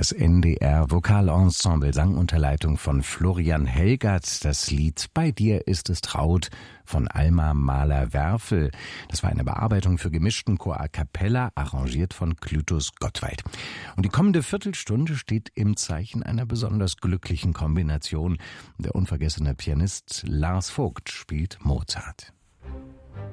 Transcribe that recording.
Das NDR Vokalensemble sang unter Leitung von Florian Helgert das Lied Bei dir ist es traut von Alma Mahler-Werfel. Das war eine Bearbeitung für gemischten Chor a cappella, arrangiert von Clytus Gottwald. Und die kommende Viertelstunde steht im Zeichen einer besonders glücklichen Kombination. Der unvergessene Pianist Lars Vogt spielt Mozart.